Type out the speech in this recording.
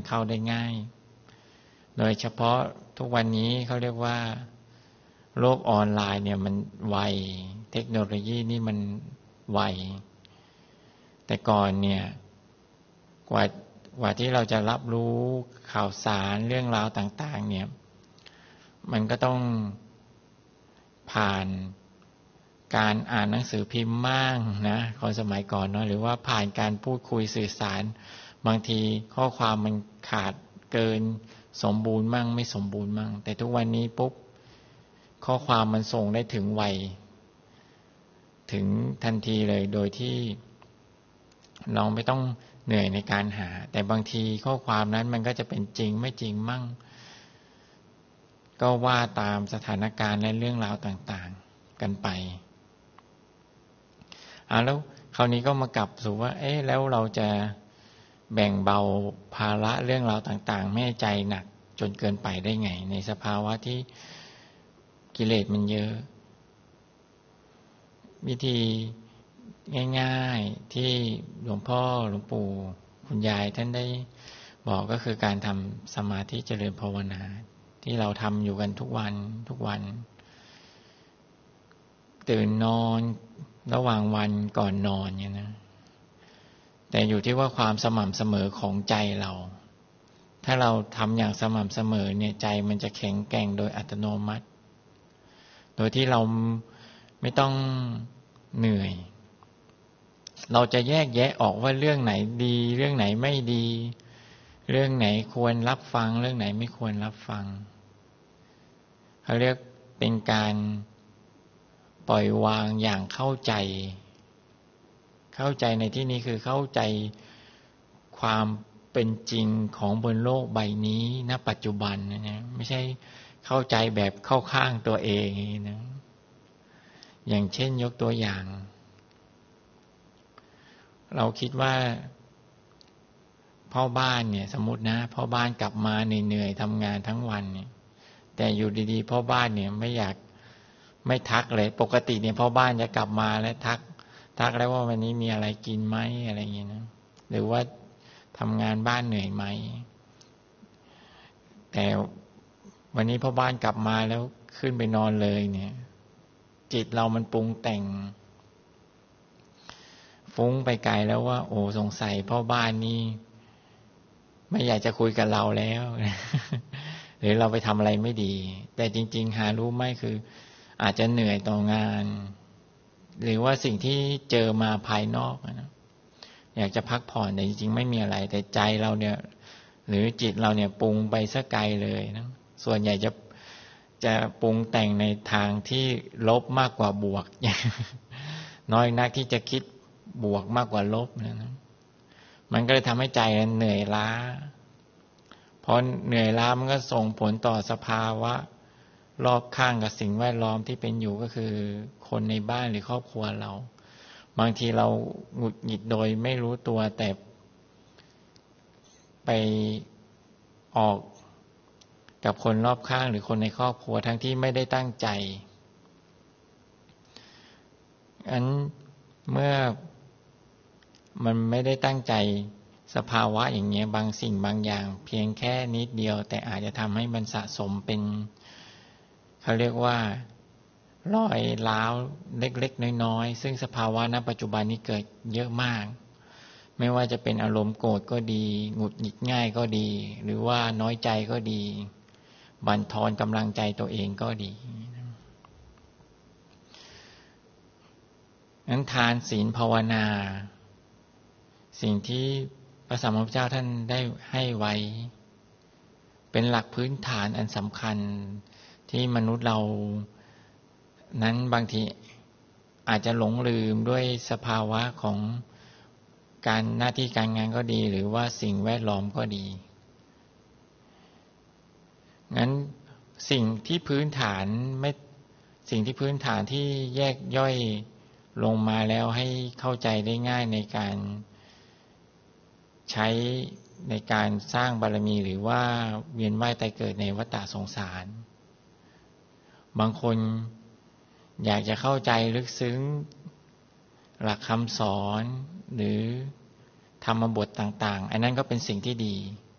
เข้าได้ง่ายโดยเฉพาะทุกวันนี้เขาเรียกว่าโลกออนไลน์เนี่ยมันไวเทคโนโลยีนี่มันไวแต่ก่อนเนี่ยกว่าที่เราจะรับรู้ข่าวสารเรื่องราวต่างๆเนี่ยมันก็ต้องผ่านการอ่านหนังสือพิมพ์มั่งนะคนสมัยก่อนเนาะหรือว่าผ่านการพูดคุยสื่อสารบางทีข้อความมันขาดเกินสมบูรณ์มั่งไม่สมบูรณ์มั่งแต่ทุกวันนี้ปุ๊บข้อความมันส่งได้ถึงไวถึงทันทีเลยโดยที่เราไม่ต้องเหนื่อยในการหาแต่บางทีข้อความนั้นมันก็จะเป็นจริงไม่จริงมั่งก็ว่าตามสถานการณ์และเรื่องราวต่างๆกันไปแล้วคราวนี้ก็มากลับสู่ว่าแล้วเราจะแบ่งเบาภาระเรื่องราวต่างๆไม่ให้ใจหนักจนเกินไปได้ไงในสภาวะที่กิเลสมันเยอะวิธีง่ายๆที่หลวงพ่อหลวงปู่คุณยายท่านได้บอกก็คือการทำสมาธิเจริญภาวนาที่เราทำอยู่กันทุกวันตื่นนอนระหว่างวันก่อนนอนเนี่ยนะแต่อยู่ที่ว่าความสม่ำเสมอของใจเราถ้าเราทำอย่างสม่ำเสมอเนี่ยใจมันจะแข็งแกร่งโดยอัตโนมัติโดยที่เราไม่ต้องเหนื่อยเราจะแยกแยะออกว่าเรื่องไหนดีเรื่องไหนไม่ดีเรื่องไหนควรรับฟังเรื่องไหนไม่ควรรับฟังเขาเรียกเป็นการปล่อยวางอย่างเข้าใจในที่นี้คือเข้าใจความเป็นจริงของบนโลกใบนี้ณปัจจุบันนะไม่ใช่เข้าใจแบบเข้าข้างตัวเองนะอย่างเช่นยกตัวอย่างเราคิดว่าพ่อบ้านเนี่ยสมมตินะพ่อบ้านกลับมาเหนื่อยๆทำงานทั้งวันเนี่ยแต่อยู่ดีๆพ่อบ้านเนี่ยไม่ทักเลยปกติเนี่ยพ่อบ้านจะกลับมาแล้วทักแล้วว่าวันนี้มีอะไรกินไหมอะไรอย่างเงี้ยนะหรือว่าทำงานบ้านเหนื่อยไหมแต่วันนี้พ่อบ้านกลับมาแล้วขึ้นไปนอนเลยเนี่ยจิตเรามันปรุงแต่งฟุ้งไปไกลแล้วว่าโอ้สงสัยพ่อบ้านนี่ไม่อยากจะคุยกับเราแล้ว หรือเราไปทำอะไรไม่ดีแต่จริงๆหารู้ไหมคืออาจจะเหนื่อยต่องานหรือว่าสิ่งที่เจอมาภายนอกนะอยากจะพักผ่อนแต่จริงๆไม่มีอะไรแต่ใจเราเนี่ยหรือจิตเราเนี่ยปรุงไปซะไกลเลยนะส่วนใหญ่จะปรุงแต่งในทางที่ลบมากกว่าบวก น้อยนักที่จะคิดบวกมากกว่าลบนะมันก็เลยทำให้ใจเหนื่อยล้าพอเหนื่อยล้ามันก็ส่งผลต่อสภาวะรอบข้างกับสิ่งแวดล้อมที่เป็นอยู่ก็คือคนในบ้านหรือครอบครัวเราบางทีเราหงุดหงิดโดยไม่รู้ตัวแต่ไปออกกับคนรอบข้างหรือคนในครอบครัวทั้งที่ไม่ได้ตั้งใจงั้นเมื่อมันไม่ได้ตั้งใจสภาวะอย่างเงี้ยบางสิ่งบางอย่างเพียงแค่นิดเดียวแต่อาจจะทำให้มันสะสมเป็นเขาเรียกว่ารอยร้าวเล็กๆน้อยๆซึ่งสภาวะณปัจจุบันนี้เกิดเยอะมากไม่ว่าจะเป็นอารมณ์โกรธก็ดีหงุดหงิดง่ายก็ดีหรือว่าน้อยใจก็ดีบั่นทอนกำลังใจตัวเองก็ดีงั้นทานศีลภาวนาสิ่งที่พระสัมมาสัมพุทธเจ้าท่านได้ให้ไว้เป็นหลักพื้นฐานอันสำคัญที่มนุษย์เรานั้นบางทีอาจจะหลงลืมด้วยสภาวะของการหน้าที่การงานก็ดีหรือว่าสิ่งแวดล้อมก็ดีงั้นสิ่งที่พื้นฐานที่แยกย่อยลงมาแล้วให้เข้าใจได้ง่ายในการใช้ในการสร้างบารมีหรือว่าเวียนว่ายตายเกิดในวัฏฏะสงสารบางคนอยากจะเข้าใจลึกซึ้งหลักคำสอนหรือธรรมบทต่างๆอันนั้นก็เป็นสิ่งที่ดี